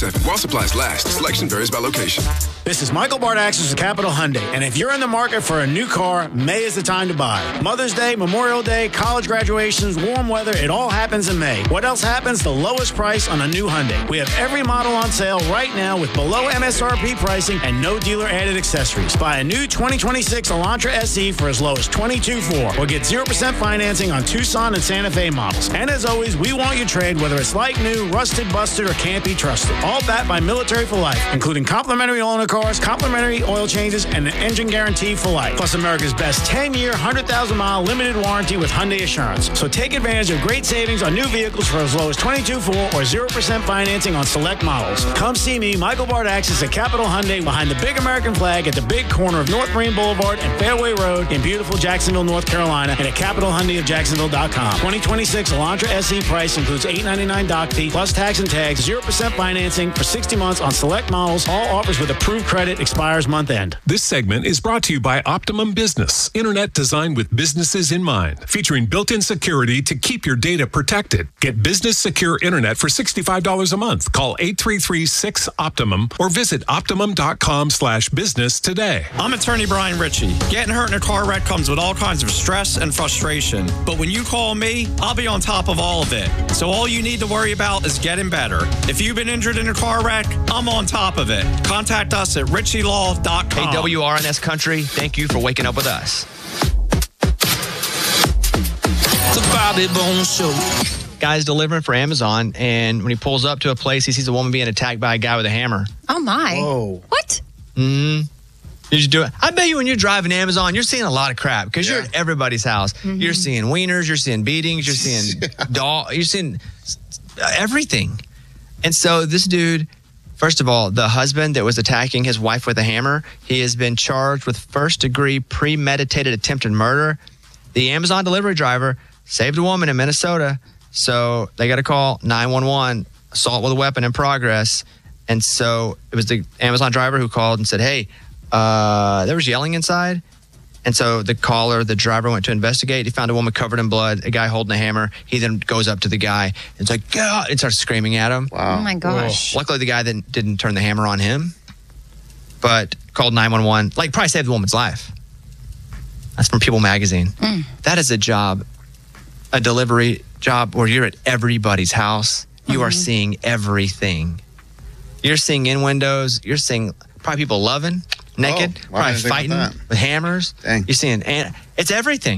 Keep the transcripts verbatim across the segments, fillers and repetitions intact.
seven. While supplies last, selection varies by location. This is Michael Bardaxis with Capital Hyundai, and if you're in the market for a new car, May is the time to buy. Mother's Day, Memorial Day, college graduations, warm weather, it all happens in May. What else happens? The lowest price on a new Hyundai. We have every model on sale right now with below M S R P pricing and no dealer-added accessories. Buy a new twenty twenty-six Elantra S E for as low as twenty-two four, or get zero percent financing on Tucson and Santa Fe models. And as always, we want your trade, whether it's like new, rusted, busted, or can't be trusted. All backed by Military for Life, including complimentary loaner cars, complimentary oil changes, and an engine guarantee for life. Plus America's best ten-year, one hundred thousand mile limited warranty with Hyundai Assurance. So take advantage of great savings on new vehicles for as low as twenty-two four or zero percent financing on select models. Come see me, Michael Bardaxis at Capital Hyundai, behind the big American flag at the big corner of North Marine Boulevard and Fairway Road in beautiful Jacksonville, North Carolina, and at capital hyundai of jacksonville dot com. twenty twenty-six Elantra S E price includes eight ninety-nine doc fee plus tax and tags, zero percent financing for sixty months on select models. All offers with approved credit, expires month end. This segment is brought to you by Optimum Business, internet designed with businesses in mind, featuring built-in security to keep your data protected. Get business secure internet for sixty-five dollars a month. Call eight three three, six, Optimum or visit optimum.com slash business today. I'm attorney Brian Ritchie. Getting hurt in a car wreck comes with all kinds of stress and frustration. But when you call me, I'll be on top of all of it. So all you need to worry about is getting better. If you've been injured in a car wreck, I'm on top of it. Contact us at ritchie law dot com. Hey, W R N S Country, thank you for waking up with us. The Bobby Bones Show. Guy's delivering for Amazon, and when he pulls up to a place, he sees a woman being attacked by a guy with a hammer. Oh, my. Whoa. What? Mm-hmm. Did you do it? I bet you when you're driving Amazon, you're seeing a lot of crap because yeah. you're at everybody's house. Mm-hmm. You're seeing wieners, you're seeing beatings, you're seeing yeah. dog, you're seeing everything. And so this dude, first of all, the husband that was attacking his wife with a hammer, he has been charged with first-degree premeditated attempted murder. The Amazon delivery driver saved a woman in Minnesota, so they got to call nine one one, assault with a weapon in progress. And so it was the Amazon driver who called and said, hey, uh, there was yelling inside. And so the caller, the driver, went to investigate. He found a woman covered in blood, a guy holding a hammer. He then goes up to the guy and it's like, God, and starts screaming at him. Wow. Oh, my gosh. Whoa. Luckily, the guy didn't, didn't turn the hammer on him, but called nine one one, like probably saved the woman's life. That's from People Magazine. Mm. That is a job, a delivery job where you're at everybody's house. You mm-hmm. are seeing everything. You're seeing in windows. You're seeing probably people loving, naked, oh, wow, probably fighting with hammers. Dang. You're seeing, and it's everything.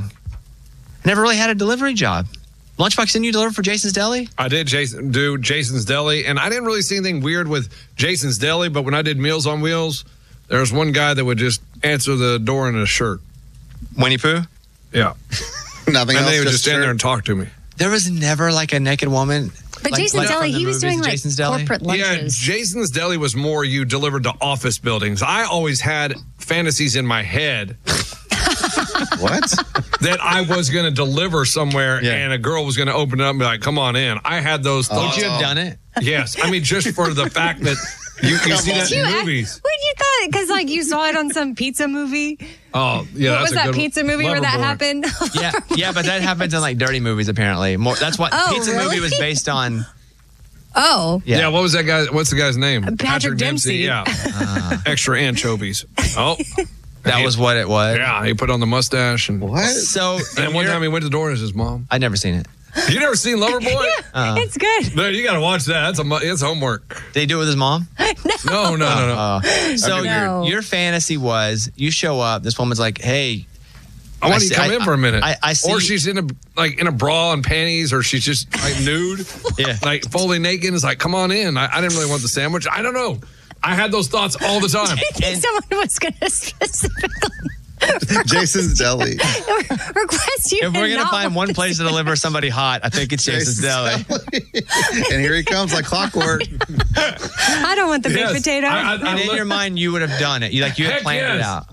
I never really had a delivery job. Lunchbox, didn't you deliver for Jason's Deli? I did Jason, do Jason's Deli, and I didn't really see anything weird with Jason's Deli, but when I did Meals on Wheels, there was one guy that would just answer the door in a shirt. Winnie Pooh? Yeah. Nothing and else? they would just, just stand shirt? there and talk to me. There was never like a naked woman. But like, Jason's like Deli, he was doing like Jason's Deli? corporate lunches. Yeah, Jason's Deli was more you delivered to office buildings. I always had fantasies in my head. What? That I was going to deliver somewhere yeah. and a girl was going to open it up and be like, come on in. I had those thoughts. Would you have done it? Yes. I mean, just for the fact that you, you see that you in act, movies. When you thought, because like you saw it on some pizza movie. Oh, yeah. What that's was a that good pizza movie where that Loverboy. happened? yeah, yeah, but that happens in like dirty movies apparently. More, that's what oh, pizza really? movie was based on. Oh. Yeah. yeah, what was that guy? What's the guy's name? Patrick, Patrick Dempsey. Dempsey. Yeah. Uh, Extra anchovies. Oh. That was what it was. Yeah, he put on the mustache and what? So and one time he went to the door and it was his mom. I'd never seen it. You never seen Loverboy? yeah, uh, it's good. No, you got to watch that. That's a it's homework. Did he do it with his mom? no. No, no, no, no. Uh, so no. your your fantasy was you show up. This woman's like, hey. I want you to come I, in for a minute. I, I see. Or she's in a like in a bra and panties, or she's just like nude, yeah, like fully naked. It's like, come on in. I, I didn't really want the sandwich. I don't know. I had those thoughts all the time. Do you think and, someone was going to specifically Jason's Deli request you? If we're gonna find one to place to deliver somebody hot, I think it's Jason's, Jason's Deli. Deli. And here he comes like clockwork. I don't want the yes, baked potato. I, I, and I in look, your mind, you would have done it. You like you had planned yes. it out.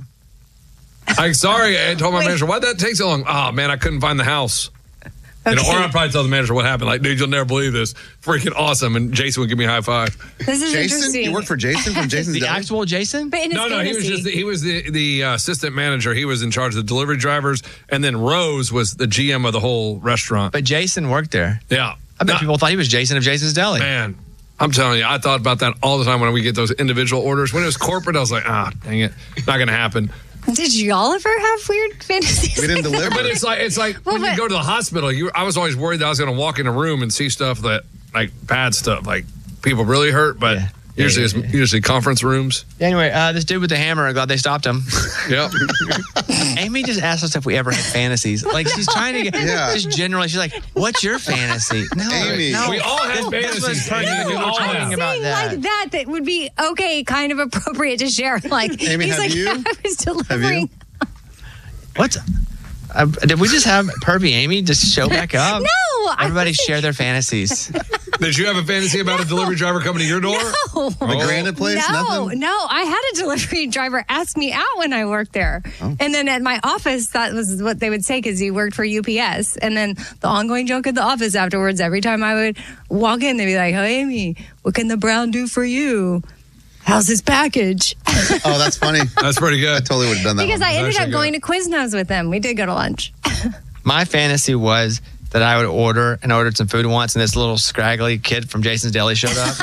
I'm sorry. I told my Wait. manager, why'd that take so long? Oh man, I couldn't find the house. Okay. You know, or I'd probably tell the manager what happened. Like, dude, you'll never believe this. Freaking awesome. And Jason would give me a high five. This is Jason? interesting. You work for Jason from Jason's The Deli? actual Jason? But in his no, no, fantasy. he was just the, he was the the uh, assistant manager. He was in charge of the delivery drivers, and then Rose was the G M of the whole restaurant. But Jason worked there. Yeah, I bet Not, people thought he was Jason of Jason's Deli. Man, I'm telling you, I thought about that all the time when we get those individual orders. When it was corporate, I was like, ah, dang it, not going to happen. Did y'all ever have weird fantasies? We didn't deliver. But it's like it's like Well, when but- you go to the hospital. You, I was always worried that I was going to walk in a room and see stuff that like bad stuff, like people really hurt. But Yeah. usually Yeah, yeah, it's usually conference rooms. Anyway, uh, this dude with the hammer, I'm glad they stopped him. Yep. Amy just asked us if we ever had fantasies. Like, she's trying to get, Yeah. just generally, she's like, what's your fantasy? No, Amy. no. We all have This was fantasies. Perky, Amy. we We were all talking have. about Saying that. like that that would be okay, kind of appropriate to share. Like Amy, he's have like, you? I was delivering. What? Uh, did we just have Pervy Amy just show back up? No, I Everybody wasn't- share their fantasies. Did you have a fantasy about a delivery driver coming to your door? No. The Granite place? No, Nothing? no. I had a delivery driver ask me out when I worked there. Oh. And then at my office, that was what they would say because he worked for U P S. And then the ongoing joke at the office afterwards, every time I would walk in, they'd be like, "Hey, Amy, what can the brown do for you? How's his package?" Oh, that's funny. That's pretty I good. totally would have done that Because one. I ended up actually going to Quiznos with them. We did go to lunch. My fantasy was that I would order and ordered some food once, and this little scraggly kid from Jason's Deli showed up.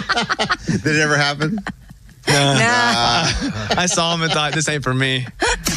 Did it ever happen? Nah. I saw him and thought, this ain't for me.